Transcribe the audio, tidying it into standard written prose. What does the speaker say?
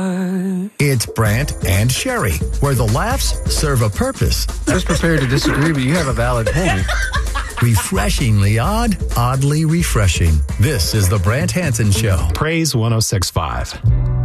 It's Brant and Sherry, where the laughs serve a purpose. I was prepared to disagree, but you have a valid point. Refreshingly odd, oddly refreshing. This is the Brant Hansen Show. Praise 106.5.